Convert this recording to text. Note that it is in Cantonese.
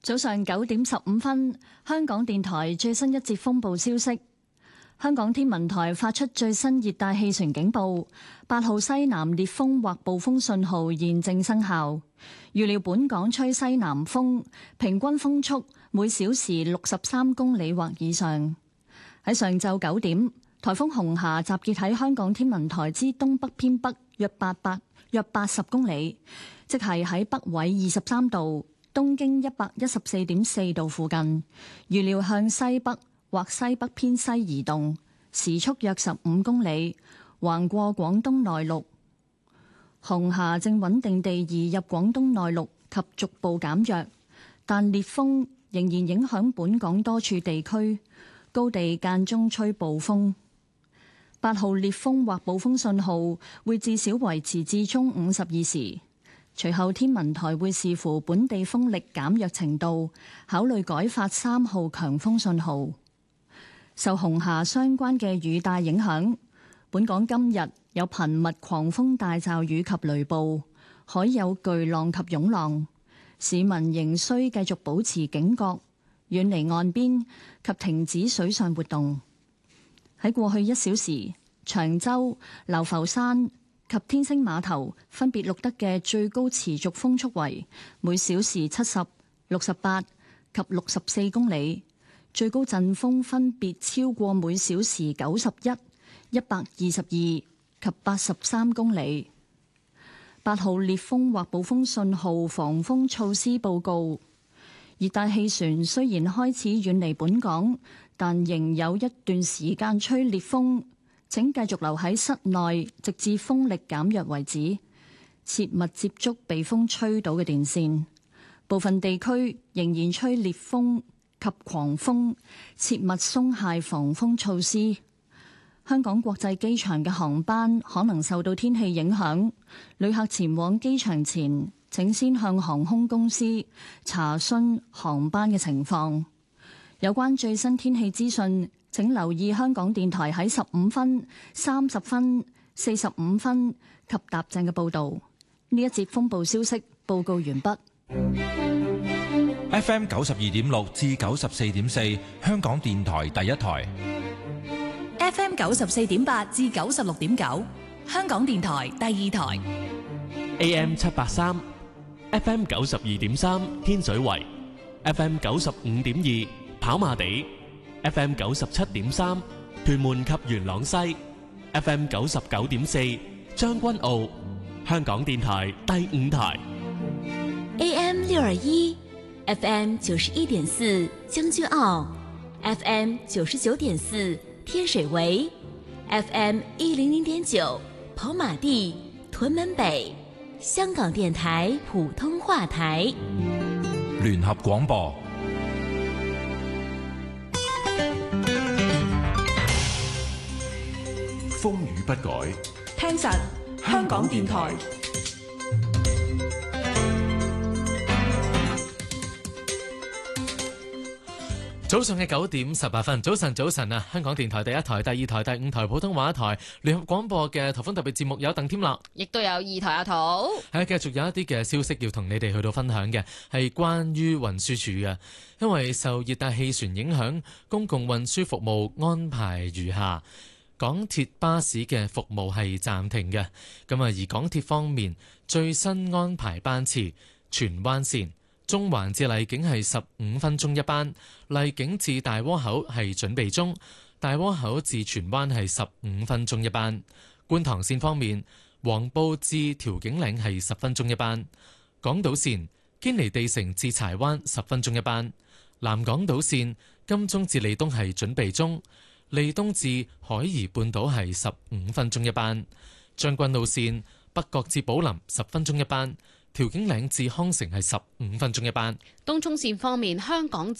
早上9:15，香港電台最新一節風暴消息。香港天文台發出最新熱帶氣旋警報，8號西南烈風或暴風信號現正生效。預料本港吹西南風，平均風速每小時63公里或以上。喺上晝9點，颱風紅霞集結喺香港天文台之東北偏北約80公里，即係喺北緯23度、東經114.4度附近。預料向西北或西北偏西移動，時速約15公里，橫過廣東內陸。紅霞正穩定地移入廣東內陸及逐步減弱，但烈風仍然影響本港多處地區，高地間中吹暴風。8號烈風或暴風信號會至少維持至中午12時，隨後天文台會視乎本地風力減弱程度，考慮改發3號強風信號。受紅霞相關嘅雨帶影響，本港今日有頻密狂風大驟雨及雷暴，海有巨浪及湧浪，市民仍需繼續保持警覺，遠離岸邊及停止水上活動。喺過去1小時，長洲、流浮山及天星碼頭分別錄得嘅最高持續風速為每小時70、68及64公里，最高陣風分別超過每小時91、122及83公里。8號烈風或暴風信號防風措施報告。熱帶氣旋雖然開始遠離本港，但仍有一段時間吹烈風，請繼續留喺室內，直至風力減弱為止。切勿接觸被風吹倒嘅電線。部分地區仍然吹烈風及狂風，切勿鬆懈防風措施。香港國際機場嘅航班可能受到天氣影響，旅客前往機場前，請先向航空公司查詢航班嘅情況。有關最新天氣資訊，請留意香港電台喺15分、30分、45分及踏正嘅報導。呢一節風暴消息報告完畢。 FM 92.6至94.4，香港電台第一台。 FM 94.8至96.9，香港電台第二台。 AM 783。FM 92.3天水圍 ，FM 95.2跑馬地 ，FM 97.3屯門及元朗西 ，FM 99.4將軍澳，香港電台第五台 ，AM 621，FM 91.4將軍澳 ，FM 99.4天水圍 ，FM 100.9跑馬地屯門北。香港電台普通話台聯合廣播， 風雨不改， 聽實香港電台。 早上嘅9:18，早晨啊！香港電台第一台、第二台、第五台普通話台聯合廣播嘅颱風特別節目有鄧添樂， 亦都有二台阿土。 係繼續有一啲嘅消息要同你哋去到分享嘅，係關於運輸署嘅，因為受熱帶氣旋影響，公共運輸服務安排如下：港鐵巴士嘅服務係暫停嘅，咁啊，而港鐵方面最新安排班次，荃灣線中環至荔景係15分鐘一班，荔景至大窩口係準備中，大窩口至荃灣係15分鐘一班。觀塘線方面，黃埔至調景嶺係10分鐘一班。港島線堅尼地城至柴灣10分鐘一班。南港島線金鐘至利東係準備中，利東至海怡半島係15分鐘一班。將軍澳線北角至寶林10分鐘一班。調景嶺至康城係15分鐘一班。 東涌線方面，香港